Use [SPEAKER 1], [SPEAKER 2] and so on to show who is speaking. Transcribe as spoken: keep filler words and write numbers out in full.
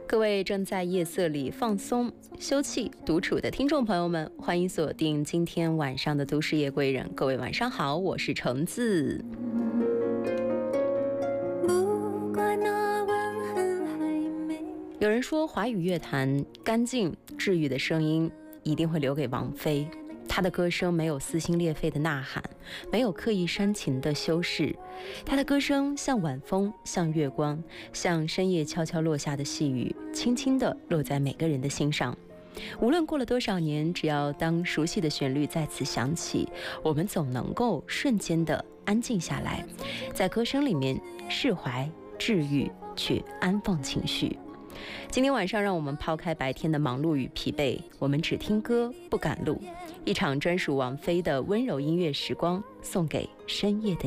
[SPEAKER 1] 各位正在夜色里放松、休憩、独处的听众朋友们，欢迎锁定今天晚上的都市夜归人。各位晚上好，我是橙子。有人说，华语乐坛干净治愈的声音一定会留给王菲。她的歌声没有撕心裂肺的呐喊，没有刻意煽情的修饰，她的歌声像晚风，像月光，像深夜悄悄落下的细雨，轻轻地落在每个人的心上。无论过了多少年，只要当熟悉的旋律再次响起，我们总能够瞬间的安静下来，在歌声里面释怀、治愈，去安放情绪。今天晚上，让我们抛开白天的忙碌与疲惫，我们只听歌不赶路，一场专属王菲的温柔音乐时光，送给深夜的